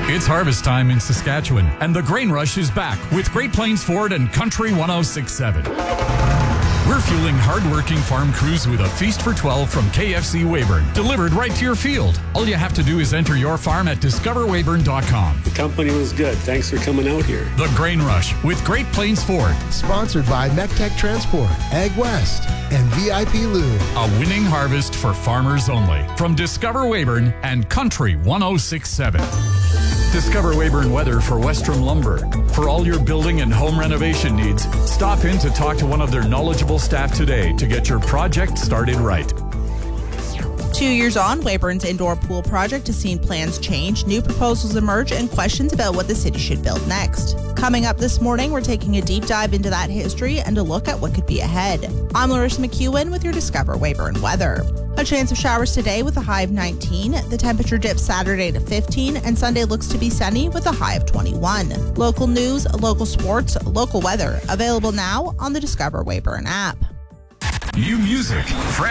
It's harvest time in Saskatchewan, and the grain rush is back with Great Plains Ford and Country 1067. We're fueling hard-working farm crews with a feast for 12 from KFC Weyburn, delivered right to your field. All you have to do is enter your farm at discoverweyburn.com. The company was good. Thanks for coming out here. The Grain Rush with Great Plains Ford. Sponsored by MechTech Transport, Ag West, and VIP Lube. A winning harvest for farmers only. From Discover Weyburn and Country 1067. Discover Weyburn Weather for Westrom Lumber. For all your building and home renovation needs, stop in to talk to one of their knowledgeable staff today to get your project started right. 2 years on, Weyburn's indoor pool project has seen plans change, new proposals emerge, and questions about what the city should build next. Coming up this morning, we're taking a deep dive into that history and a look at what could be ahead. I'm Larissa McEwen with your Discover Weyburn weather. A chance of showers today with a high of 19. The temperature dips Saturday to 15, and Sunday looks to be sunny with a high of 21. Local news, local sports, local weather. Available now on the Discover Weyburn app. New music.